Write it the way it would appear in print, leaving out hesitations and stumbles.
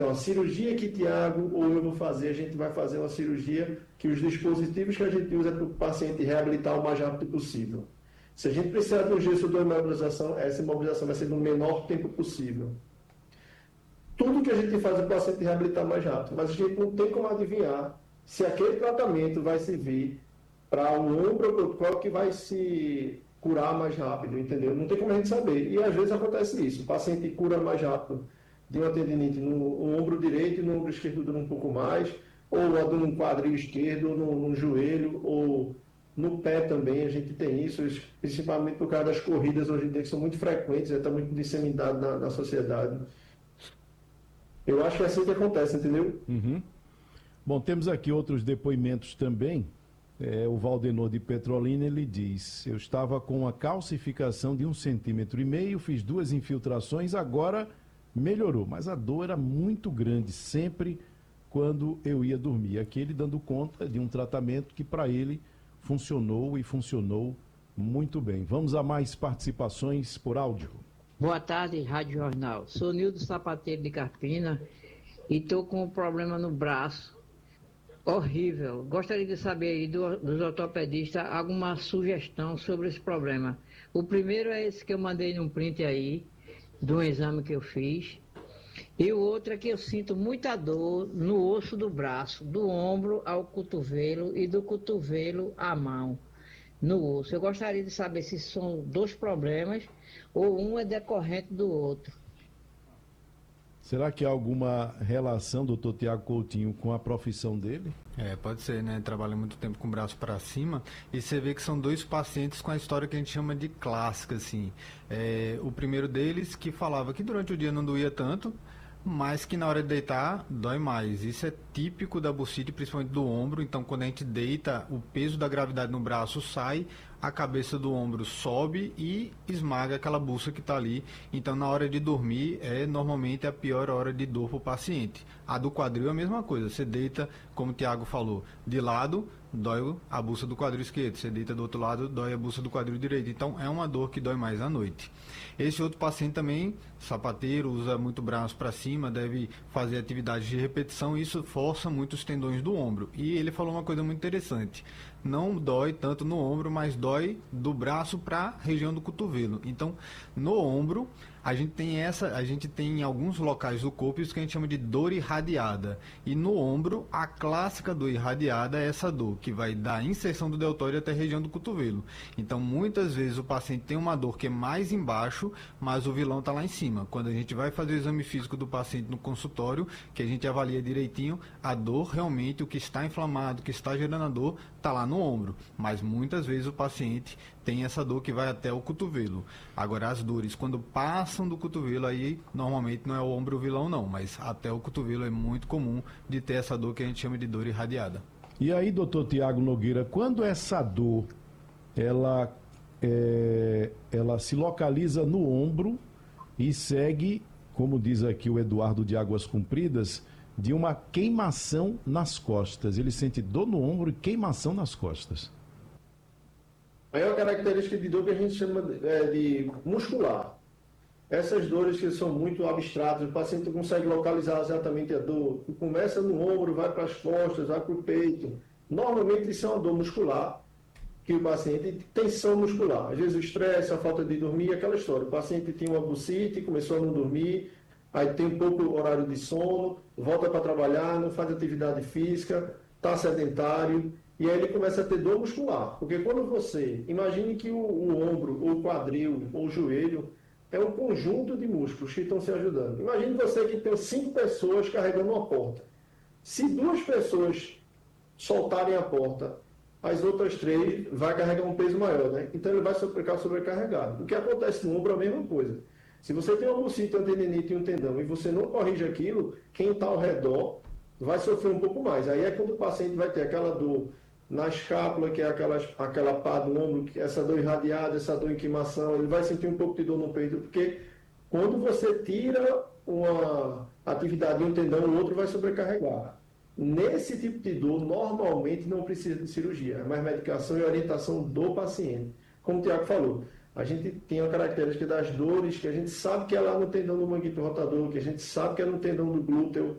a cirurgia que Tiago ou eu vou fazer, a gente vai fazer uma cirurgia que os dispositivos que a gente usa para o paciente reabilitar o mais rápido possível. Se a gente precisar de um gesso de imobilização, essa imobilização vai ser no menor tempo possível. Tudo que a gente faz para o paciente reabilitar mais rápido, mas a gente não tem como adivinhar se aquele tratamento vai servir para o ombro, qual que vai se curar mais rápido, entendeu? Não tem como a gente saber. E às vezes acontece isso, o paciente cura mais rápido de uma tendinite no ombro direito e no ombro esquerdo dura um pouco mais, ou a de um quadril esquerdo, no joelho, ou no pé também, a gente tem isso, principalmente por causa das corridas hoje em dia, que são muito frequentes, está muito disseminado na sociedade. Eu acho que é assim que acontece, entendeu? Uhum. Bom, temos aqui outros depoimentos também. O Valdenor de Petrolina, ele diz: eu estava com uma calcificação de 1,5 centímetros, fiz 2 infiltrações, agora melhorou, mas a dor era muito grande sempre quando eu ia dormir. Aqui ele dando conta de um tratamento que para ele funcionou e funcionou muito bem. Vamos a mais participações por áudio. Boa tarde, Rádio Jornal. Sou Nildo Sapateiro de Carpina e estou com um problema no braço horrível. Gostaria de saber aí dos ortopedistas alguma sugestão sobre esse problema. O primeiro é esse que eu mandei num print aí, de um exame que eu fiz. E o outro é que eu sinto muita dor no osso do braço, do ombro ao cotovelo e do cotovelo à mão, no osso. Eu gostaria de saber se são dois problemas ou um é decorrente do outro. Será que há alguma relação, doutor Tiago Coutinho, com a profissão dele? Pode ser, né? Trabalha muito tempo com o braço para cima e você vê que são dois pacientes com a história que a gente chama de clássica, assim. O primeiro deles que falava que durante o dia não doía tanto, mas que na hora de deitar dói mais. Isso é típico da bursite, principalmente do ombro. Então, quando a gente deita, o peso da gravidade no braço sai, a cabeça do ombro sobe e esmaga aquela bursa que está ali. Então, na hora de dormir, normalmente a pior hora de dor para o paciente. A do quadril é a mesma coisa. Você deita, como o Tiago falou, de lado, dói a bursa do quadril esquerdo. Você deita do outro lado, dói a bursa do quadril direito. Então, é uma dor que dói mais à noite. Esse outro paciente também, sapateiro, usa muito braço para cima, deve fazer atividades de repetição, e isso força muito os tendões do ombro. E ele falou uma coisa muito interessante: não dói tanto no ombro, mas dói do braço para a região do cotovelo. Então, no ombro, a gente tem em alguns locais do corpo isso que a gente chama de dor irradiada. E no ombro, a clássica dor irradiada é essa dor, que vai da inserção do deltóide até a região do cotovelo. Então, muitas vezes o paciente tem uma dor que é mais embaixo, mas o vilão está lá em cima. Quando a gente vai fazer o exame físico do paciente no consultório, que a gente avalia direitinho, a dor realmente, o que está inflamado, o que está gerando a dor, está lá no ombro. Mas muitas vezes o paciente tem essa dor que vai até o cotovelo. Agora, as dores, quando passam do cotovelo, aí normalmente não é o ombro o vilão não, mas até o cotovelo é muito comum de ter essa dor que a gente chama de dor irradiada. E aí, doutor Tiago Nogueira, quando essa dor, ela se localiza no ombro e segue, como diz aqui o Eduardo de Águas Compridas, de uma queimação nas costas. Ele sente dor no ombro e queimação nas costas. Aí é uma característica de dor que a gente chama de muscular. Essas dores que são muito abstratas, o paciente não consegue localizar exatamente a dor. Começa no ombro, vai para as costas, vai para o peito. Normalmente isso é uma dor muscular, que o paciente tem tensão muscular. Às vezes o estresse, a falta de dormir, aquela história. O paciente tinha uma bursite, começou a não dormir, aí tem um pouco horário de sono, volta para trabalhar, não faz atividade física, está sedentário, e aí ele começa a ter dor muscular. Porque quando você, imagine que o ombro, ou o quadril, ou o joelho, é um conjunto de músculos que estão se ajudando. Imagine você que tem 5 pessoas carregando uma porta. Se 2 pessoas soltarem a porta, as outras 3 vai carregar um peso maior, né? Então ele vai ficar sobrecarregado. O que acontece no ombro é a mesma coisa. Se você tem uma bursite, uma tendinite e um tendão e você não corrige aquilo, quem está ao redor vai sofrer um pouco mais. Aí é quando o paciente vai ter aquela dor na escápula, que é aquela pá do ombro, essa dor irradiada, essa dor em queimação, ele vai sentir um pouco de dor no peito, porque quando você tira uma atividade de um tendão, o outro vai sobrecarregar. Nesse tipo de dor, normalmente não precisa de cirurgia, é mais medicação e orientação do paciente. Como o Tiago falou, a gente tem a característica das dores, que a gente sabe que é lá no tendão do manguito rotador, que a gente sabe que é no tendão do glúteo,